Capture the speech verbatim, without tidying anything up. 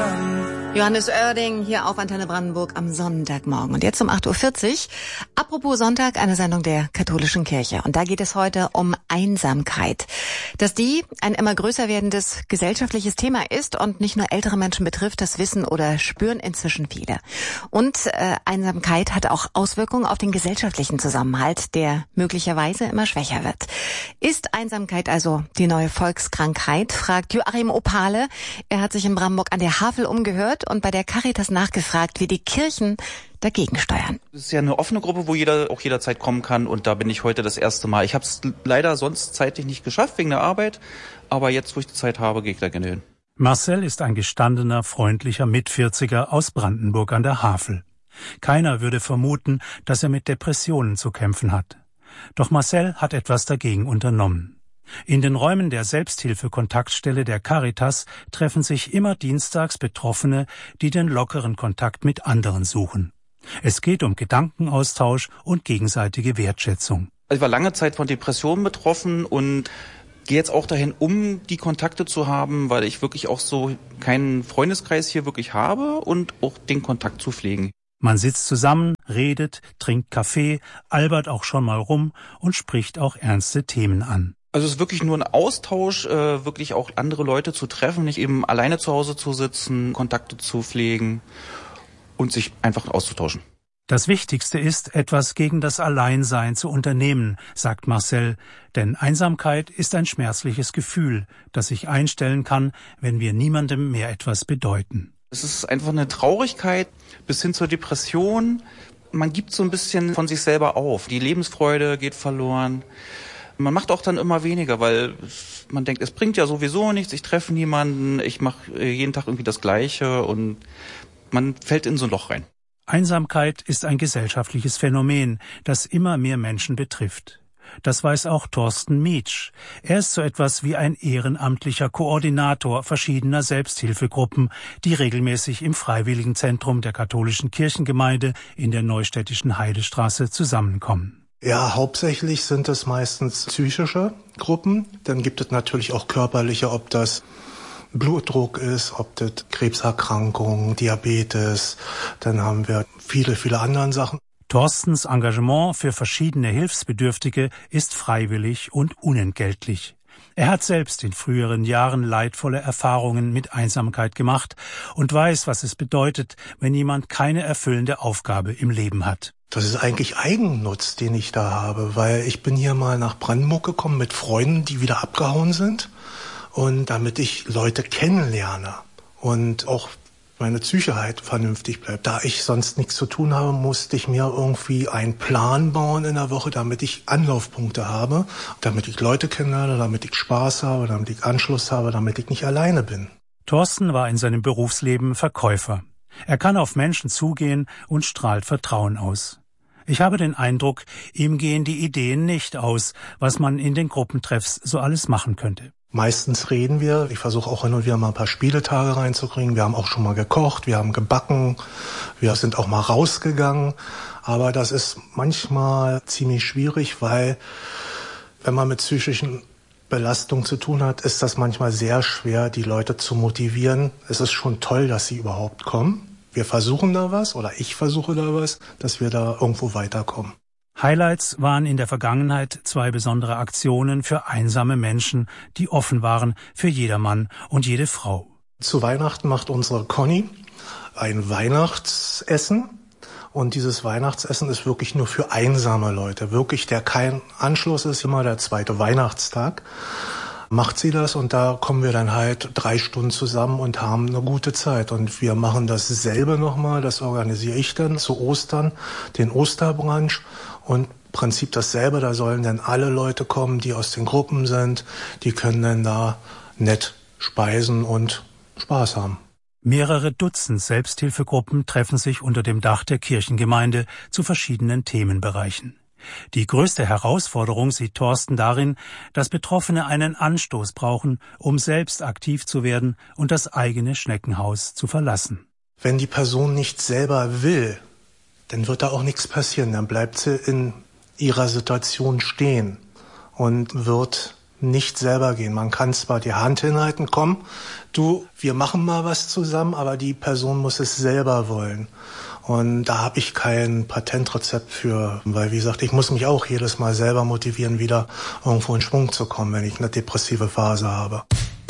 Johannes Oerding hier auf Antenne Brandenburg am Sonntagmorgen. Und jetzt um acht Uhr vierzig. Apropos Sonntag, eine Sendung der katholischen Kirche. Und da geht es heute um Einsamkeit. Dass die ein immer größer werdendes gesellschaftliches Thema ist und nicht nur ältere Menschen betrifft, das wissen oder spüren inzwischen viele. Und äh, Einsamkeit hat auch Auswirkungen auf den gesellschaftlichen Zusammenhalt, der möglicherweise immer schwächer wird. Ist Einsamkeit also die neue Volkskrankheit, fragt Joachim Opale. Er hat sich in Brandenburg an der Havel umgehört und bei der Caritas nachgefragt, wie die Kirchen dagegen steuern. Es ist ja eine offene Gruppe, wo jeder auch jederzeit kommen kann, und da bin ich heute das erste Mal. Ich habe es leider sonst zeitlich nicht geschafft wegen der Arbeit, aber jetzt, wo ich die Zeit habe, gehe ich da gerne hin. Marcel ist ein gestandener, freundlicher Mitvierziger aus Brandenburg an der Havel. Keiner würde vermuten, dass er mit Depressionen zu kämpfen hat. Doch Marcel hat etwas dagegen unternommen. In den Räumen der Selbsthilfe-Kontaktstelle der Caritas treffen sich immer dienstags Betroffene, die den lockeren Kontakt mit anderen suchen. Es geht um Gedankenaustausch und gegenseitige Wertschätzung. Ich war lange Zeit von Depressionen betroffen und gehe jetzt auch dahin, um die Kontakte zu haben, weil ich wirklich auch so keinen Freundeskreis hier wirklich habe, und auch den Kontakt zu pflegen. Man sitzt zusammen, redet, trinkt Kaffee, albert auch schon mal rum und spricht auch ernste Themen an. Also es ist wirklich nur ein Austausch, äh, wirklich auch andere Leute zu treffen, nicht eben alleine zu Hause zu sitzen, Kontakte zu pflegen und sich einfach auszutauschen. Das Wichtigste ist, etwas gegen das Alleinsein zu unternehmen, sagt Marcel, denn Einsamkeit ist ein schmerzliches Gefühl, das sich einstellen kann, wenn wir niemandem mehr etwas bedeuten. Es ist einfach eine Traurigkeit bis hin zur Depression. Man gibt so ein bisschen von sich selber auf. Die Lebensfreude geht verloren. Man macht auch dann immer weniger, weil man denkt, es bringt ja sowieso nichts, ich treffe niemanden, ich mache jeden Tag irgendwie das Gleiche, und man fällt in so ein Loch rein. Einsamkeit ist ein gesellschaftliches Phänomen, das immer mehr Menschen betrifft. Das weiß auch Thorsten Mietsch. Er ist so etwas wie ein ehrenamtlicher Koordinator verschiedener Selbsthilfegruppen, die regelmäßig im Freiwilligenzentrum der katholischen Kirchengemeinde in der neustädtischen Heidestraße zusammenkommen. Ja, hauptsächlich sind es meistens psychische Gruppen. Dann gibt es natürlich auch körperliche, ob das Blutdruck ist, ob das Krebserkrankungen, Diabetes. Dann haben wir viele, viele andere Sachen. Thorstens Engagement für verschiedene Hilfsbedürftige ist freiwillig und unentgeltlich. Er hat selbst in früheren Jahren leidvolle Erfahrungen mit Einsamkeit gemacht und weiß, was es bedeutet, wenn jemand keine erfüllende Aufgabe im Leben hat. Das ist eigentlich Eigennutz, den ich da habe, weil ich bin hier mal nach Brandenburg gekommen mit Freunden, die wieder abgehauen sind, und damit ich Leute kennenlerne und auch meine Psyche halt vernünftig bleibt. Da ich sonst nichts zu tun habe, musste ich mir irgendwie einen Plan bauen in der Woche, damit ich Anlaufpunkte habe, damit ich Leute kennenlerne, damit ich Spaß habe, damit ich Anschluss habe, damit ich nicht alleine bin. Thorsten war in seinem Berufsleben Verkäufer. Er kann auf Menschen zugehen und strahlt Vertrauen aus. Ich habe den Eindruck, ihm gehen die Ideen nicht aus, was man in den Gruppentreffs so alles machen könnte. Meistens reden wir. Ich versuche auch hin und wieder mal ein paar Spieletage reinzukriegen. Wir haben auch schon mal gekocht, wir haben gebacken, wir sind auch mal rausgegangen. Aber das ist manchmal ziemlich schwierig, weil wenn man mit psychischen Belastungen zu tun hat, ist das manchmal sehr schwer, die Leute zu motivieren. Es ist schon toll, dass sie überhaupt kommen. Wir versuchen da was, oder ich versuche da was, dass wir da irgendwo weiterkommen. Highlights waren in der Vergangenheit zwei besondere Aktionen für einsame Menschen, die offen waren für jedermann und jede Frau. Zu Weihnachten macht unsere Conny ein Weihnachtsessen. Und dieses Weihnachtsessen ist wirklich nur für einsame Leute. Wirklich, der kein Anschluss ist, immer der zweite Weihnachtstag. Macht sie das, und da kommen wir dann halt drei Stunden zusammen und haben eine gute Zeit. Und wir machen dasselbe nochmal, das organisiere ich dann zu Ostern, den Osterbrunch, und im Prinzip dasselbe, da sollen dann alle Leute kommen, die aus den Gruppen sind, die können dann da nett speisen und Spaß haben. Mehrere Dutzend Selbsthilfegruppen treffen sich unter dem Dach der Kirchengemeinde zu verschiedenen Themenbereichen. Die größte Herausforderung sieht Thorsten darin, dass Betroffene einen Anstoß brauchen, um selbst aktiv zu werden und das eigene Schneckenhaus zu verlassen. Wenn die Person nicht selber will, dann wird da auch nichts passieren. Dann bleibt sie in ihrer Situation stehen und wird nicht selber gehen. Man kann zwar die Hand hinhalten, komm, du, wir machen mal was zusammen, aber die Person muss es selber wollen. Und da habe ich kein Patentrezept für, weil wie gesagt, ich muss mich auch jedes Mal selber motivieren, wieder irgendwo in Schwung zu kommen, wenn ich eine depressive Phase habe.